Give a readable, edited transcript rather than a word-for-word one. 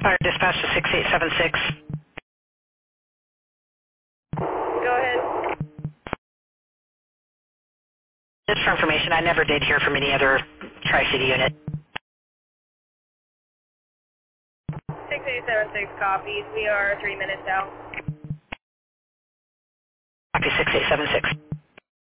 Fire dispatch to 6876. Go ahead. Just for information, I never did hear from any other Tri-City unit. 6876 copies. We are 3 minutes out. Copy 6876.